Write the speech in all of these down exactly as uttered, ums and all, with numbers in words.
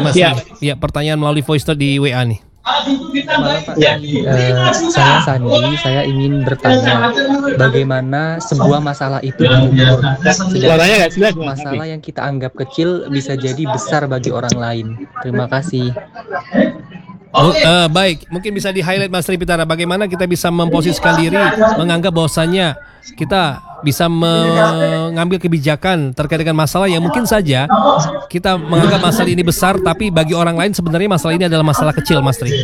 Mas. Ya, ya pertanyaan melalui voice note di W A nih. Malam Pak Sandi, uh, saya Sandi, saya ingin bertanya bagaimana sebuah masalah itu diukur. Sedangkan masalah yang kita anggap kecil bisa jadi besar bagi orang lain. Terima kasih. Oh, uh, baik, mungkin bisa di-highlight Mas Tripitara bagaimana kita bisa memposisikan diri menganggap bahwasannya kita bisa mengambil kebijakan terkait dengan masalah yang mungkin saja kita menganggap masalah ini besar, tapi bagi orang lain sebenarnya masalah ini adalah masalah kecil, Mas Tri.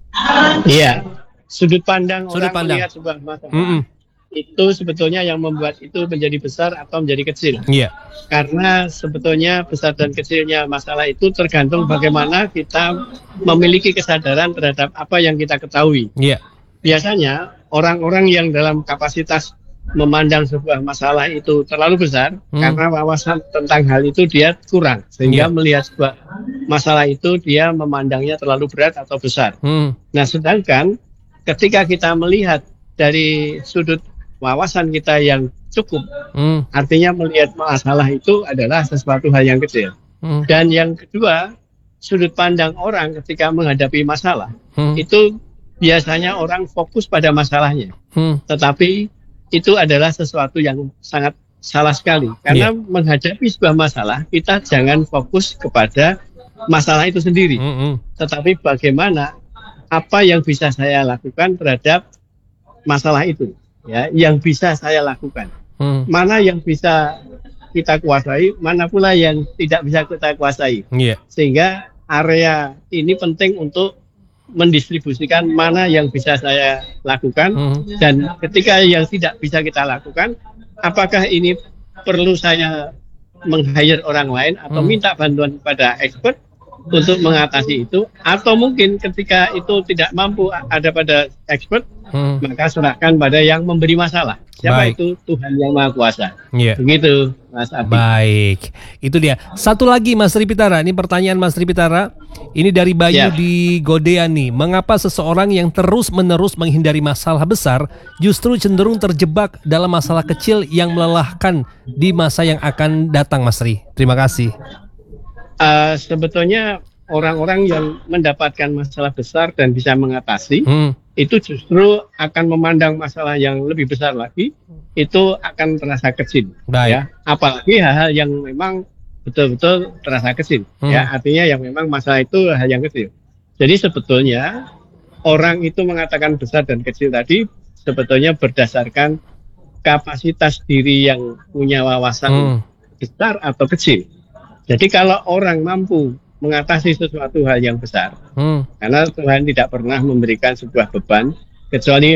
Iya, sudut pandang sudut orang pandang. melihat sebuah masalah. Mm-mm. Itu sebetulnya yang membuat itu menjadi besar atau menjadi kecil. Iya. Karena sebetulnya besar dan kecilnya masalah itu tergantung bagaimana kita memiliki kesadaran terhadap apa yang kita ketahui. Iya. Biasanya orang-orang yang dalam kapasitas memandang sebuah masalah itu terlalu besar hmm. karena wawasan tentang hal itu dia kurang, sehingga yeah. melihat sebuah masalah itu dia memandangnya terlalu berat atau besar. Hmm. Nah, sedangkan ketika kita melihat dari sudut wawasan kita yang cukup, hmm. artinya melihat masalah itu adalah sesuatu hal yang kecil. Hmm. Dan yang kedua, sudut pandang orang ketika menghadapi masalah hmm. itu biasanya orang fokus pada masalahnya, hmm. tetapi itu adalah sesuatu yang sangat salah sekali. Karena yeah. menghadapi sebuah masalah, kita jangan fokus kepada masalah itu sendiri. Mm-hmm. Tetapi bagaimana, apa yang bisa saya lakukan terhadap masalah itu. Ya, yang bisa saya lakukan. Mm. Mana yang bisa kita kuasai, mana pula yang tidak bisa kita kuasai. Yeah. Sehingga area ini penting untuk mendistribusikan mana yang bisa saya lakukan hmm. dan ketika yang tidak bisa kita lakukan, apakah ini perlu saya meng-hire orang lain atau hmm. minta bantuan kepada expert untuk mengatasi itu, atau mungkin ketika itu tidak mampu ada pada expert, hmm. maka serahkan pada yang memberi masalah. Siapa Baik. Itu? Tuhan Yang Maha Kuasa. Yeah. Begitu, Mas Abi. Baik, itu dia. Satu lagi, Mas Tripitara. Ini pertanyaan Mas Tripitara. Ini dari Bayu yeah. di Godean nih. Mengapa seseorang yang terus-menerus menghindari masalah besar justru cenderung terjebak dalam masalah kecil yang melelahkan di masa yang akan datang, Mas Tri? Terima kasih. Uh, sebetulnya orang-orang yang mendapatkan masalah besar dan bisa mengatasi, hmm. itu justru akan memandang masalah yang lebih besar lagi, itu akan terasa kecil. Baik. Ya. Apalagi hal-hal yang memang betul-betul terasa kecil. Hmm. Ya, artinya yang memang masalah itu hal yang kecil. Jadi sebetulnya orang itu mengatakan besar dan kecil tadi sebetulnya berdasarkan kapasitas diri yang punya wawasan hmm. besar atau kecil. Jadi kalau orang mampu mengatasi sesuatu hal yang besar, hmm. karena Tuhan tidak pernah memberikan sebuah beban, kecuali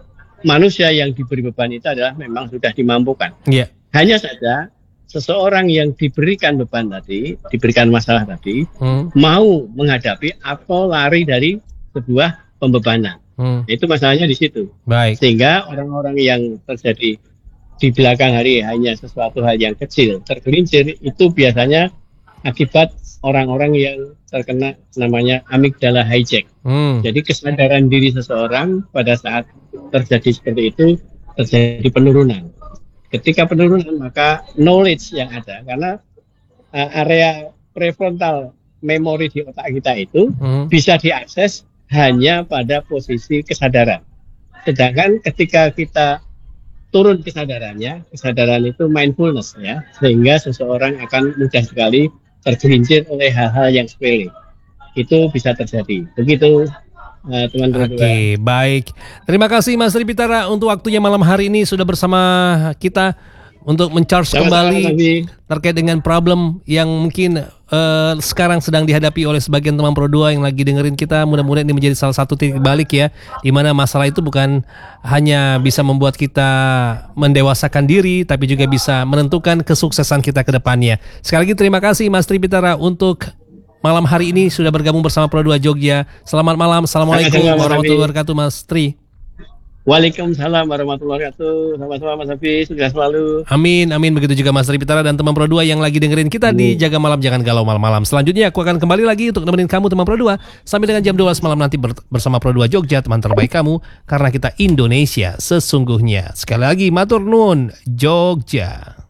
manusia yang diberi beban itu adalah memang sudah dimampukan. Yeah. Hanya saja seseorang yang diberikan beban tadi, diberikan masalah tadi, hmm. mau menghadapi atau lari dari sebuah pembebanan. Hmm. Itu masalahnya di situ. Baik. Sehingga orang-orang yang terjadi di belakang hari hanya sesuatu hal yang kecil, tergelincir, itu biasanya akibat orang-orang yang terkena namanya amigdala hijack. Hmm. Jadi kesadaran diri seseorang pada saat terjadi seperti itu terjadi penurunan. Ketika penurunan maka knowledge yang ada, karena uh, area prefrontal memori di otak kita itu hmm. bisa diakses hanya pada posisi kesadaran. Sedangkan ketika kita turun kesadarannya, kesadaran itu mindfulness ya, sehingga seseorang akan mudah sekali tergelincir oleh hal-hal yang sepele. Itu bisa terjadi. Begitu uh, teman-teman. Oke, okay, baik. Terima kasih Mas Tripitara untuk waktunya malam hari ini sudah bersama kita untuk men-charge kembali terkait dengan problem yang mungkin uh, sekarang sedang dihadapi oleh sebagian teman Pro dua yang lagi dengerin kita. Mudah-mudahan ini menjadi salah satu titik balik ya, di mana masalah itu bukan hanya bisa membuat kita mendewasakan diri, tapi juga bisa menentukan kesuksesan kita ke depannya. Sekali lagi terima kasih Mas Tripitara untuk malam hari ini sudah bergabung bersama Pro dua Jogja. Selamat malam. Assalamualaikum warahmatullahi wabarakatuh Mas Tri. Waalaikumsalam warahmatullahi wabarakatuh. Sama-sama Mas Hafiz, sukses selalu. Amin, amin. Begitu juga Mas Tripitara dan teman Pro dua yang lagi dengerin kita di Jaga Malam Jangan Galau Malam-Malam. Selanjutnya aku akan kembali lagi untuk nemenin kamu teman Pro dua sampai dengan jam dua belas malam nanti bersama Pro dua Jogja, teman terbaik kamu, karena kita Indonesia sesungguhnya. Sekali lagi matur nuwun Jogja.